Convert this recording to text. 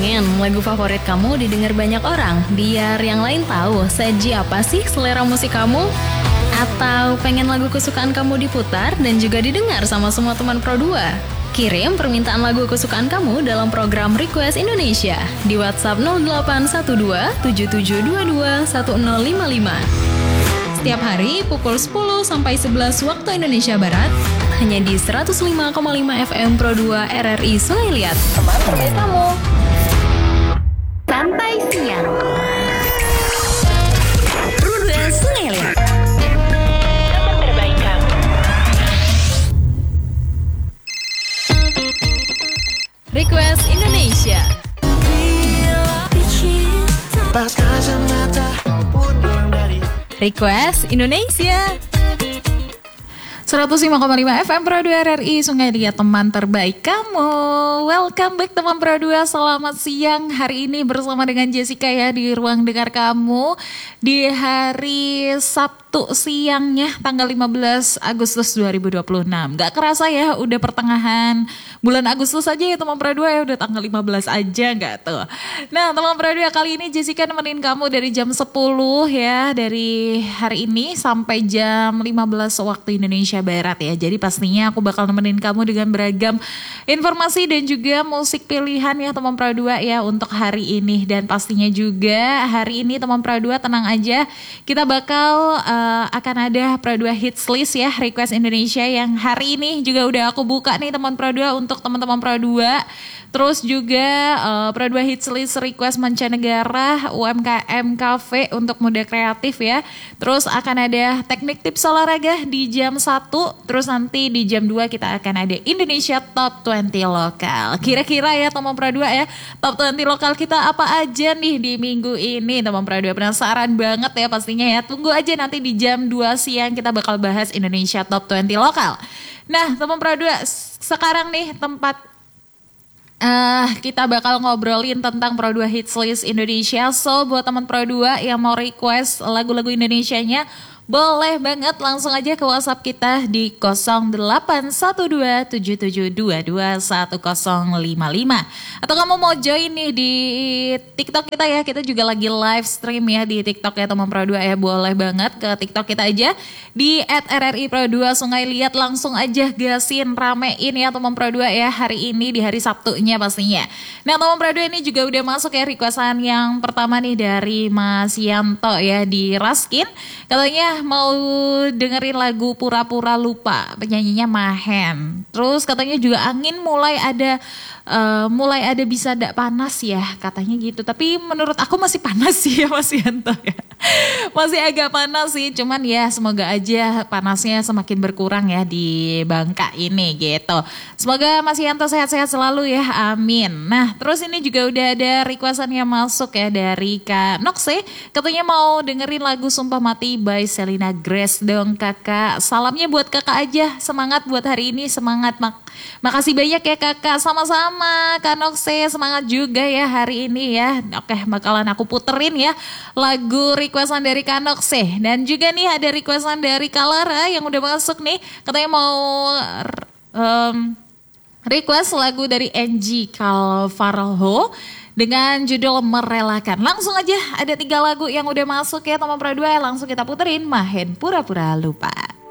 pengen lagu favorit kamu didengar banyak orang, biar yang lain tahu seji apa sih selera musik kamu? Atau pengen lagu kesukaan kamu diputar dan juga didengar sama semua teman Pro2? Kirim permintaan lagu kesukaan kamu dalam program Request Indonesia di WhatsApp 0812 7722 1055. Setiap hari pukul 10 sampai 11 waktu Indonesia Barat, hanya di 105,5 FM Pro2 RRI Sungai Liat. Teman terbaik kamu. Santai siang. Pro2 Sungai Liat. Teman terbaik kamu. Request Indonesia. Request Indonesia 105,5 FM Pro2 RRI Sungai Liat, teman terbaik kamu. Welcome back teman Pro2, selamat siang. Hari ini bersama dengan Jessica ya di ruang dengar kamu di hari Sabtu siangnya tanggal 15 Agustus 2026. Gak kerasa ya udah pertengahan bulan Agustus aja ya teman Pro2 ya, udah tanggal 15 aja gak tuh. Nah teman Pro2, kali ini Jessica nemenin kamu dari jam 10 ya, dari hari ini sampai jam 15 waktu Indonesia Barat ya. Jadi pastinya aku bakal nemenin kamu dengan beragam informasi dan juga musik pilihan ya teman Pro2 ya untuk hari ini. Dan pastinya juga hari ini teman Pro2 tenang aja, kita bakal akan ada Pro2 Hits List ya, Request Indonesia yang hari ini juga udah aku buka nih teman Pro2 untuk teman-teman Pro2. Terus juga Pro2 Hits List Request Mancanegara, UMKM Cafe untuk muda kreatif ya. Terus akan ada teknik tips olahraga di jam 1. Terus nanti di jam 2 kita akan ada Indonesia Top 20 Lokal. Kira-kira ya teman Pro2 ya, Top 20 Lokal kita apa aja nih di minggu ini teman Pro2. Penasaran banget ya pastinya ya. Tunggu aja nanti di jam 2 siang kita bakal bahas Indonesia Top 20 Lokal. Nah teman Pro2, sekarang nih tempat kita bakal ngobrolin tentang Pro2 Hits List Indonesia. So buat teman Pro2 yang mau request lagu-lagu Indonesianya, boleh banget langsung aja ke WhatsApp kita di 081277221055. Atau kamu mau join nih di TikTok kita ya, kita juga lagi live stream ya di TikTok ya teman Pro2 ya. Boleh banget ke TikTok kita aja di @RRI Pro2 Sungai Liat, langsung aja gasin, ramein ya teman Pro2 ya hari ini di hari Sabtunya pastinya. Nah teman Pro2 ini juga udah masuk ya requestan yang pertama nih dari Mas Yanto ya di Raskin. Katanya mau dengerin lagu Pura-Pura Lupa, penyanyinya Mahen. Terus katanya juga angin mulai ada bisa dak panas ya katanya gitu. Tapi menurut aku masih panas sih ya Mas Yanto ya. Masih agak panas sih, cuman ya semoga aja panasnya semakin berkurang ya di Bangka ini gitu. Semoga Mas Yanto sehat-sehat selalu ya, amin. Nah terus ini juga udah ada requestan yang masuk ya dari Kak Nokse. Katanya mau dengerin lagu Sumpah Mati by Selena Grace dong kakak. Salamnya buat kakak aja, semangat buat hari ini, semangat. Makasih banyak ya kakak, sama-sama Kak Nokse, semangat juga ya hari ini ya. Oke, bakalan aku puterin ya lagu requestan dari Kak Nokse. Dan juga nih ada requestan dari Kalara yang udah masuk nih. Katanya mau request lagu dari NG Calvarho dengan judul Merelakan. Langsung aja ada 3 lagu yang udah masuk ya teman Pro2, langsung kita puterin Mahen Pura-Pura Lupa.